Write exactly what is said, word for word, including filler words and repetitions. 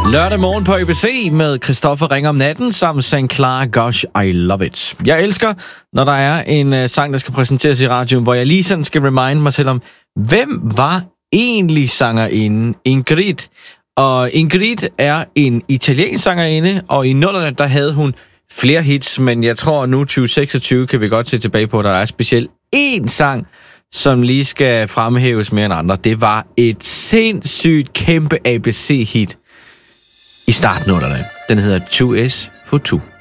Lørdag morgen på A B C med Christoffer ringer om natten sammen med Sankt Clara, Gosh, I Love It. Jeg elsker, når der er en uh, sang, der skal præsenteres i radioen, hvor jeg lige sådan skal remind mig selv om, hvem var egentlig sangerinde Ingrid? Og Ingrid er en italiensk sangerinde, og i nullerne, der havde hun flere hits, men jeg tror nu tyve seksogtyve kan vi godt se tilbage på, at der er specielt én sang, som lige skal fremhæves mere end andre. Det var et sindssygt kæmpe A B C-hit i startnullerne. Den hedder to S for to.